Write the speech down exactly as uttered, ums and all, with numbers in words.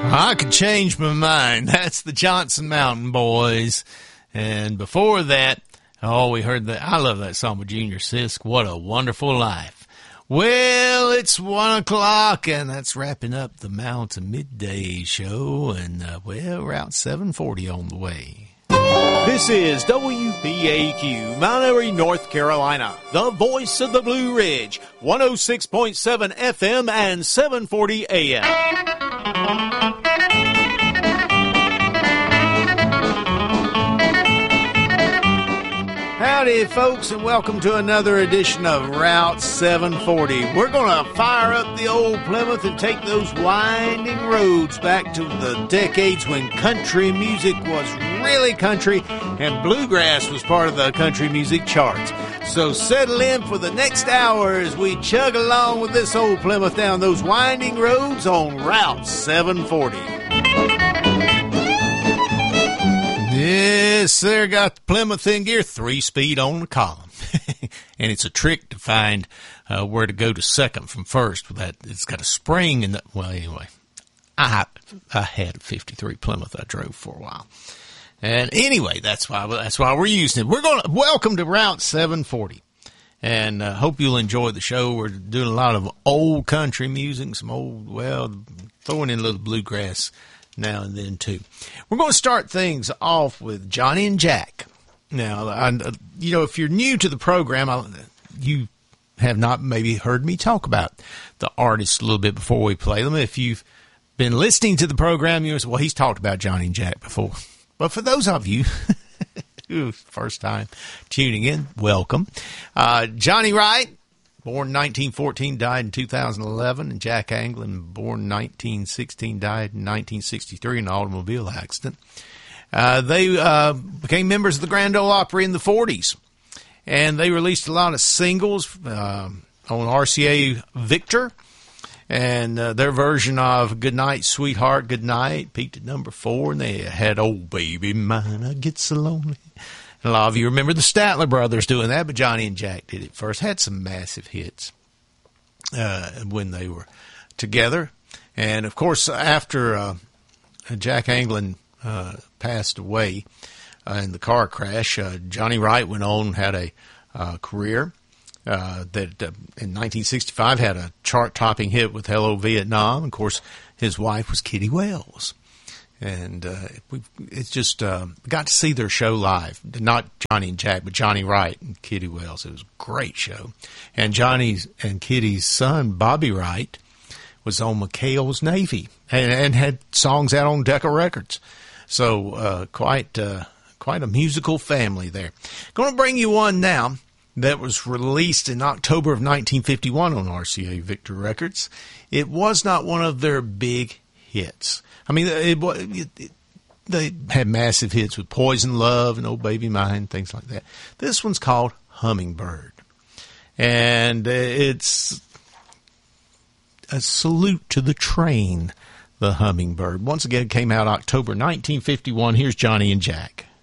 I could change my mind. That's the Johnson Mountain Boys. And before that, oh, we heard that. I love that song with Junior Sisk. What a Wonderful Life. Well, it's one o'clock, and that's wrapping up the Mountain Midday Show. And, uh, well, Route seven forty on the way. This is W P A Q, Mount Airy, North Carolina, the voice of the Blue Ridge, one oh six point seven F M and seven forty A M. Howdy, folks, and welcome to another edition of Route seven forty. We're going to fire up the old Plymouth and take those winding roads back to the decades when country music was really country and bluegrass was part of the country music charts. So settle in for the next hour as we chug along with this old Plymouth down those winding roads on Route seven forty. Yes, sir, got the Plymouth in gear, three-speed on the column. And it's a trick to find uh, where to go to second from first. With that, it's got a spring in the, well, anyway, I I had a fifty-three Plymouth I drove for a while. And anyway, that's why that's why we're using it. We're going to welcome to Route seven forty. And uh, hope you'll enjoy the show. We're doing a lot of old country music, some old, well, throwing in a little bluegrass now and then, too. We're going to start things off with Johnny and Jack. Now, I, you know, if you're new to the program, I, you have not maybe heard me talk about the artists a little bit before we play them. If you've been listening to the program, you say, well, he's talked about Johnny and Jack before. But for those of you who first time tuning in, welcome. Uh, Johnny Wright, born nineteen fourteen, died in two thousand eleven, and Jack Anglin, born nineteen sixteen, died in nineteen sixty-three in an automobile accident. Uh, they uh, became members of the Grand Ole Opry in the forties, and they released a lot of singles uh, on R C A Victor, and uh, their version of Goodnight, Sweetheart, Goodnight peaked at number four, and they had Old Baby Mine, I Get So Lonely. A lot of you remember the Statler Brothers doing that, but Johnny and Jack did it first. Had some massive hits uh, when they were together. And, of course, after uh, Jack Anglin uh, passed away uh, in the car crash, uh, Johnny Wright went on and had a uh, career uh, that uh, in nineteen sixty-five had a chart-topping hit with Hello Vietnam. Of course, his wife was Kitty Wells. And uh, we it's just uh, got to see their show live. Not Johnny and Jack, but Johnny Wright and Kitty Wells. It was a great show. And Johnny's and Kitty's son, Bobby Wright, was on McHale's Navy and, and had songs out on Decca Records. So uh, quite uh, quite a musical family there. Going to bring you one now that was released in October of nineteen fifty-one on R C A Victor Records. It was not one of their big hits. I mean, it, it, it, they had massive hits with Poison Love and Old Baby Mine, things like that. This one's called Hummingbird. And it's a salute to the train, the Hummingbird. Once again, it came out October nineteen fifty-one. Here's Johnny and Jack.